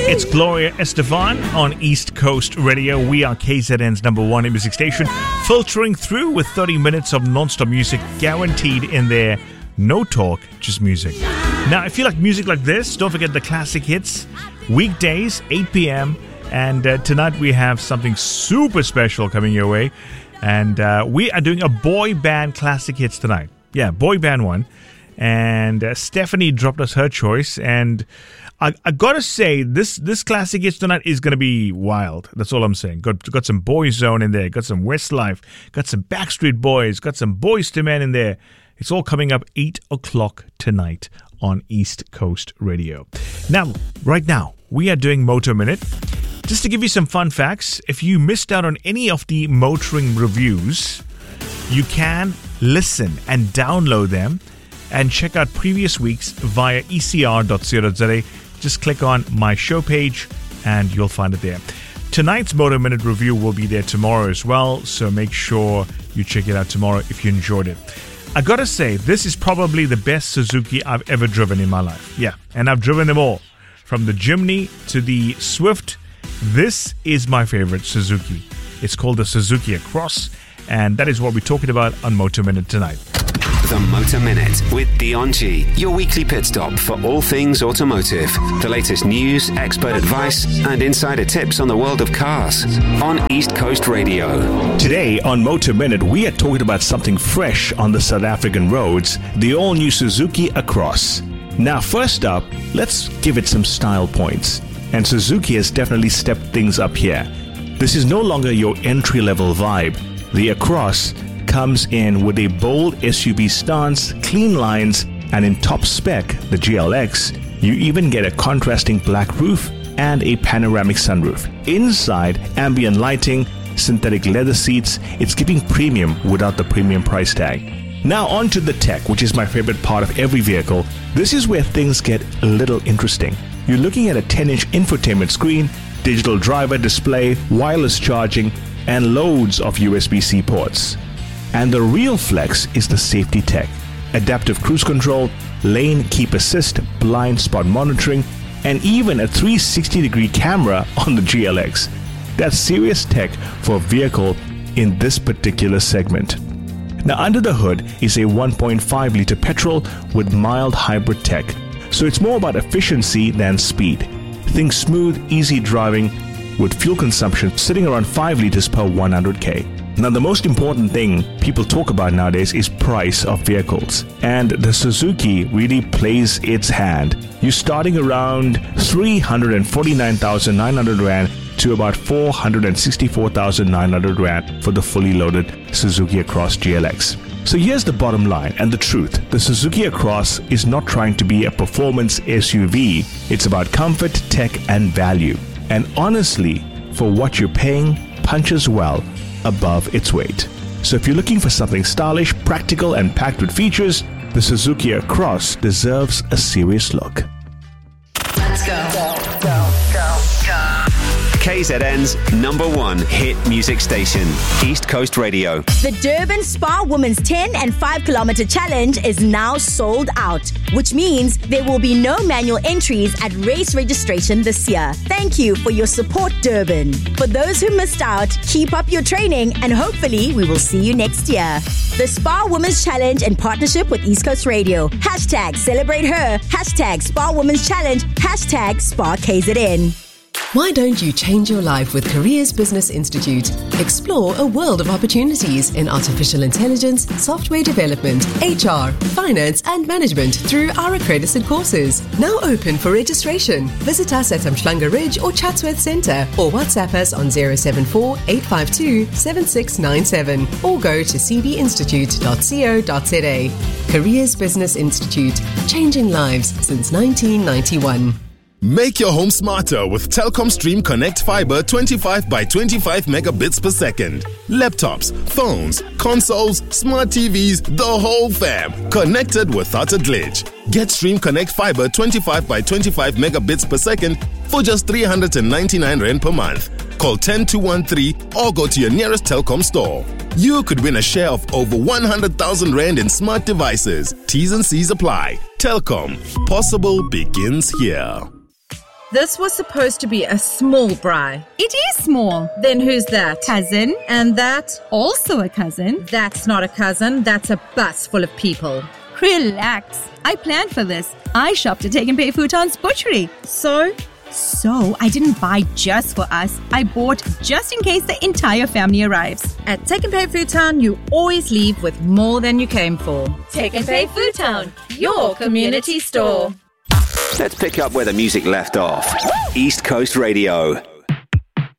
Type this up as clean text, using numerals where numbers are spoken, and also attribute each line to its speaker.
Speaker 1: It's Gloria Estefan on East Coast Radio. We are KZN's number one music station, filtering through with 30 minutes of non-stop music guaranteed in there. No talk, just music. Now, if you like music like this, don't forget the classic hits. Weekdays, 8 p.m. And tonight we have something super special coming your way. And we are doing a boy band classic hits tonight. Yeah, boy band one. And Stephanie dropped us her choice. And I gotta say, this classic hits tonight is gonna be wild. That's all I'm saying. Got some Boyzone in there. Got some Westlife. Got some Backstreet Boys. Got some Boyz II Men in there. It's all coming up 8 o'clock tonight on East Coast Radio. Now, right now, we are doing Motor Minute. Just to give you some fun facts, if you missed out on any of the motoring reviews, you can listen and download them and check out previous weeks via ecr.co.za. Just click on my show page and you'll find it there. Tonight's Motor Minute review will be there tomorrow as well, so make sure you check it out tomorrow if you enjoyed it. I gotta say, this is probably the best Suzuki I've ever driven in my life. Yeah, and I've driven them all. From the Jimny to the Swift, this is my favorite Suzuki. It's called the Suzuki Across, and that is what we're talking about on Motor Minute tonight.
Speaker 2: The Motor Minute with Dion G, your weekly pit stop for all things automotive. The latest news, expert advice, and insider tips on the world of cars on East Coast Radio.
Speaker 3: Today on Motor Minute, we are talking about something fresh on the South African roads, the all-new Suzuki Across. Now, first up, let's give it some style points. And Suzuki has definitely stepped things up here. This is no longer your entry-level vibe. The Across comes in with a bold SUV stance, clean lines, and in top spec, the GLX, you even get a contrasting black roof and a panoramic sunroof. Inside, ambient lighting, synthetic leather seats, it's giving premium without the premium price tag. Now on to the tech, which is my favorite part of every vehicle. This is where things get a little interesting. You're looking at a 10-inch infotainment screen, digital driver display, wireless charging, and loads of USB-C ports. And the real flex is the safety tech. Adaptive cruise control, lane keep assist, blind spot monitoring, and even a 360-degree camera on the GLX. That's serious tech for a vehicle in this particular segment. Now under the hood is a 1.5-liter petrol with mild hybrid tech. So it's more about efficiency than speed. Think smooth, easy driving with fuel consumption sitting around 5 liters per 100k. Now, the most important thing people talk about nowadays is price of vehicles. And the Suzuki really plays its hand. You're starting around 349,900 Rand to about 464,900 Rand for the fully loaded Suzuki Across GLX. So here's the bottom line and the truth. The Suzuki Across is not trying to be a performance SUV. It's about comfort, tech, and value. And honestly, for what you're paying, punches well above its weight. So if you're looking for something stylish, practical, and packed with features, the Suzuki Across deserves a serious look.
Speaker 4: Let's go.
Speaker 2: KZN's number one hit music station, East Coast Radio.
Speaker 5: The Durban Spa Women's 10 and 5 kilometer challenge is now sold out, which means there will be no manual entries at race registration this year. Thank you for your support, Durban. For those who missed out, keep up your training and hopefully we will see you next year. The Spa Women's Challenge in partnership with East Coast Radio. Hashtag celebrate her. Hashtag Spa Women's Challenge. Hashtag Spa KZN.
Speaker 4: Why don't you change your life with Careers Business Institute? Explore a world of opportunities in artificial intelligence, software development, HR, finance and management through our accredited courses. Now open for registration. Visit us at Umhlanga Ridge or Chatsworth Centre or WhatsApp us on 074-852-7697 or go to cbinstitute.co.za. Careers Business Institute, changing lives since 1991.
Speaker 6: Make your home smarter with Telkom Stream Connect Fiber 25 by 25 megabits per second. Laptops, phones, consoles, smart TVs, the whole fam. Connected without a glitch. Get Stream Connect Fiber 25 by 25 megabits per second for just 399 Rand per month. Call 10213 or go to your nearest Telkom store. You could win a share of over 100,000 Rand in smart devices. T's and C's apply. Telkom. Possible begins here.
Speaker 7: This was supposed to be a small braai.
Speaker 8: It is small.
Speaker 7: Then who's that?
Speaker 8: Cousin.
Speaker 7: And that?
Speaker 8: Also a cousin.
Speaker 7: That's not a cousin. That's a bus full of people.
Speaker 8: Relax. I planned for this. I shopped at Take and Pay Futon's butchery.
Speaker 7: So
Speaker 8: I didn't buy just for us. I bought just in case the entire family arrives.
Speaker 7: At Take and Pay Futon, you always leave with more than you came for.
Speaker 9: Take and Pay Futon, your community store.
Speaker 2: Let's pick up where the music left off. East Coast Radio.